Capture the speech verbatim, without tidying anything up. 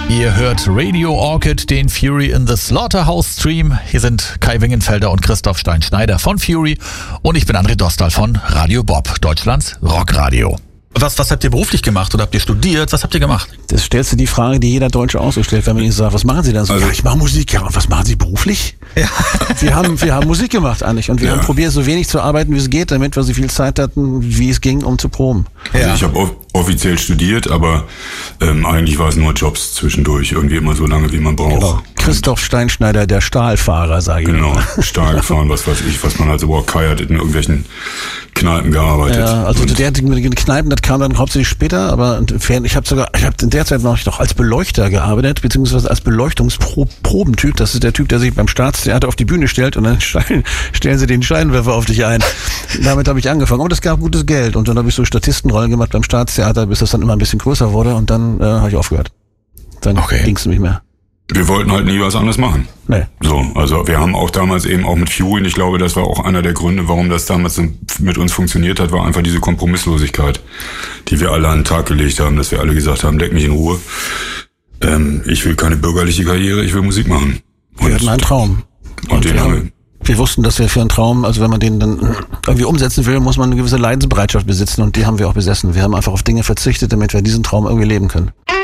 Ihr hört Radio Orchid, den Fury in the Slaughterhouse Stream. Hier sind Kai Wingenfelder und Christoph Stein-Schneider von Fury und ich bin André Dostal von Radio Bob, Deutschlands Rockradio. Was, was habt ihr beruflich gemacht oder habt ihr studiert? Was habt ihr gemacht? Das stellst du die Frage, die jeder Deutsche auch so stellt, wenn man ihn sagt, was machen Sie denn so? Also, ja, ich mache Musik. Ja, und was machen Sie beruflich? Ja. Wir haben, wir haben Musik gemacht eigentlich und wir Ja. haben probiert, so wenig zu arbeiten, wie es geht, damit wir so viel Zeit hatten, wie es ging, um zu proben. Also Ja. ich habe off- offiziell studiert, aber ähm, eigentlich war es nur Jobs zwischendurch, irgendwie immer so lange, wie man braucht. Genau. Christoph Steinschneider, der Stahlfahrer, sage ich Genau, mal. Stahl gefahren, was weiß ich, was man halt so überhaupt Kai hat in irgendwelchen Kneipen gearbeitet. Ja, also Und der mit den Kneipen, das kam dann hauptsächlich später, aber ich habe sogar, ich habe in der Zeit noch, noch als Beleuchter gearbeitet, beziehungsweise als Beleuchtungsprobentyp. Das ist der Typ, der sich beim Staatstheater auf die Bühne stellt und dann stellen, stellen sie den Scheinwerfer auf dich ein. Damit habe ich angefangen. Und es gab gutes Geld. Und dann habe ich so Statistenrollen gemacht beim Staatstheater, bis das dann immer ein bisschen größer wurde und dann äh, habe ich aufgehört. Dann Okay. ging es nicht mehr. wir wollten halt nie was anderes machen. Nee. So, also wir haben auch damals eben auch mit Fury, und ich glaube, das war auch einer der Gründe, warum das damals so mit uns funktioniert hat, war einfach diese Kompromisslosigkeit, die wir alle an den Tag gelegt haben, dass wir alle gesagt haben, leck mich in Ruhe. Ähm, ich will keine bürgerliche Karriere, ich will Musik machen. Wir hatten einen Traum. Und den wir, haben wir. haben, wir wussten, dass wir für einen Traum, also wenn man den dann irgendwie umsetzen will, muss man eine gewisse Leidensbereitschaft besitzen und die haben wir auch besessen. Wir haben einfach auf Dinge verzichtet, damit wir diesen Traum irgendwie leben können.